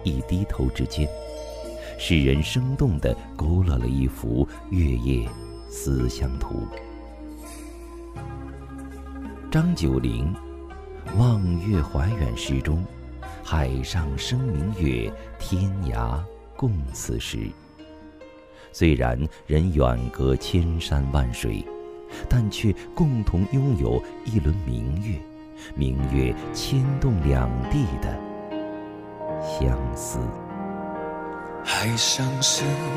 一低头之间，使人生动地勾勒了一幅月夜思乡图。张九龄《望月怀远》诗中“海上生明月，天涯共此时”，虽然人远隔千山万水，但却共同拥有一轮明月，明月牵动两地的相思。 海上生